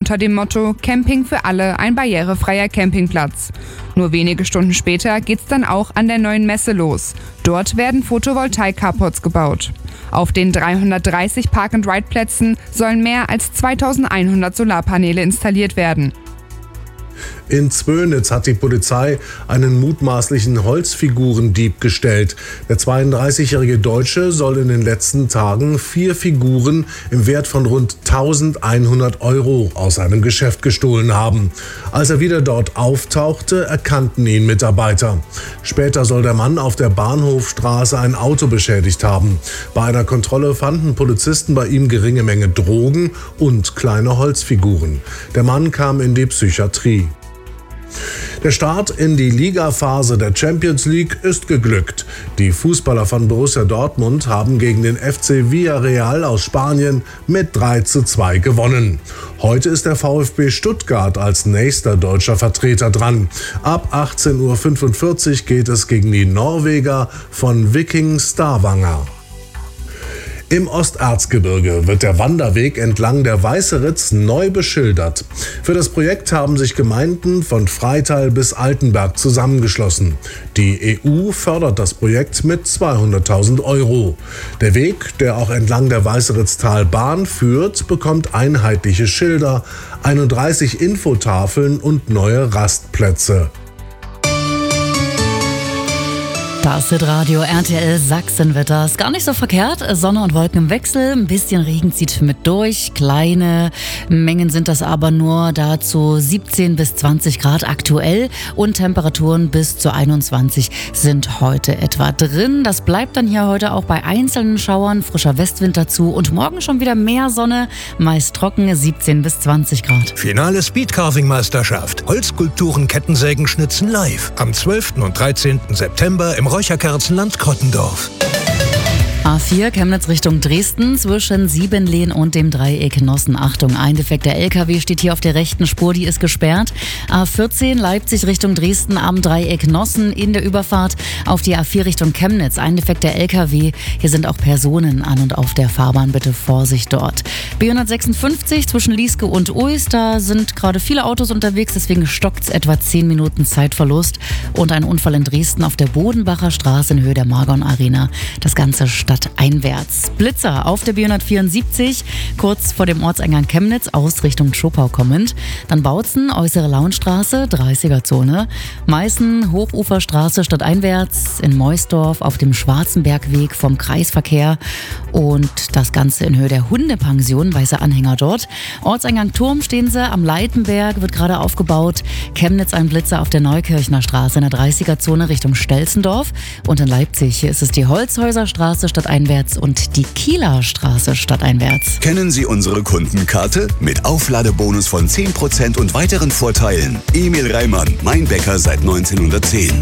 unter dem Motto Camping für alle, ein barrierefreier Campingplatz. Nur wenige Stunden später geht's dann auch an der neuen Messe los. Dort werden Photovoltaik-Carports gebaut. Auf den 330 Park-and-Ride-Plätzen sollen mehr als 2100 Solarpaneele installiert werden. In Zwönitz hat die Polizei einen mutmaßlichen Holzfigurendieb gestellt. Der 32-jährige Deutsche soll in den letzten Tagen 4 Figuren im Wert von rund 1100 € aus einem Geschäft gestohlen haben. Als er wieder dort auftauchte, erkannten ihn Mitarbeiter. Später soll der Mann auf der Bahnhofstraße ein Auto beschädigt haben. Bei einer Kontrolle fanden Polizisten bei ihm geringe Menge Drogen und kleine Holzfiguren. Der Mann kam in die Psychiatrie. Der Start in die Ligaphase der Champions League ist geglückt. Die Fußballer von Borussia Dortmund haben gegen den FC Villarreal aus Spanien mit 3:2 gewonnen. Heute ist der VfB Stuttgart als nächster deutscher Vertreter dran. Ab 18:45 Uhr geht es gegen die Norweger von Viking Stavanger. Im Osterzgebirge wird der Wanderweg entlang der Weißeritz neu beschildert. Für das Projekt haben sich Gemeinden von Freital bis Altenberg zusammengeschlossen. Die EU fördert das Projekt mit 200.000 €. Der Weg, der auch entlang der Weißeritztalbahn führt, bekommt einheitliche Schilder, 31 Infotafeln und neue Rastplätze. Das ist Radio RTL Sachsenwetter. Ist gar nicht so verkehrt. Sonne und Wolken im Wechsel. Ein bisschen Regen zieht mit durch. Kleine Mengen sind das aber nur. Dazu 17 bis 20 Grad aktuell. Und Temperaturen bis zu 21 sind heute etwa drin. Das bleibt dann hier heute auch bei einzelnen Schauern. Frischer Westwind dazu. Und morgen schon wieder mehr Sonne. Meist trocken, 17 bis 20 Grad. Finale Speedcarving-Meisterschaft. Holzskulpturen, Kettensägen, Schnitzen live. Am 12. und 13. September im Räucherkerzenland Krottendorf. A4 Chemnitz Richtung Dresden zwischen Siebenlehn und dem Dreieck Nossen. Achtung, ein defekter LKW steht hier auf der rechten Spur, die ist gesperrt. A14 Leipzig Richtung Dresden am Dreieck Nossen in der Überfahrt auf die A4 Richtung Chemnitz. Ein defekter LKW, hier sind auch Personen an und auf der Fahrbahn, bitte Vorsicht dort. B156 zwischen Lieske und Uis, da sind gerade viele Autos unterwegs, deswegen stockt es etwa 10 Minuten Zeitverlust. Und ein Unfall in Dresden auf der Bodenbacher Straße in Höhe der Margon Arena. Das Ganze stadteinwärts. Blitzer auf der B174, kurz vor dem Ortseingang Chemnitz, aus Richtung Schopau kommend. Dann Bautzen, Äußere Launstraße, 30er-Zone. Meißen, Hochuferstraße stadteinwärts. In Meusdorf auf dem Schwarzenbergweg vom Kreisverkehr. Und das Ganze in Höhe der Hundepension, weiße Anhänger dort. Ortseingang Turm stehen sie, am Leitenberg wird gerade aufgebaut. Chemnitz ein Blitzer auf der Neukirchner Straße in der 30er-Zone Richtung Stelzendorf. Und in Leipzig ist es die Holzhäuserstraße stadteinwärts und die Kieler Straße stadteinwärts. Kennen Sie unsere Kundenkarte? Mit Aufladebonus von 10% und weiteren Vorteilen. Emil Reimann, mein Bäcker seit 1910.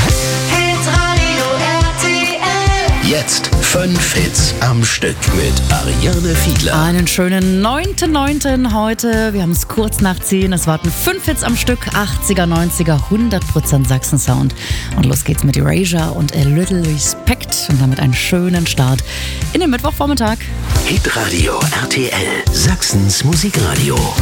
Jetzt 5 Hits am Stück mit Ariane Fiedler. Einen schönen 9.9. heute. Wir haben es kurz nach 10. Es warten 5 Hits am Stück. 80er, 90er, 100% Sachsen-Sound. Und los geht's mit Erasure und A Little Respect. Und damit einen schönen Start in den Mittwochvormittag. Hitradio RTL, Sachsens Musikradio.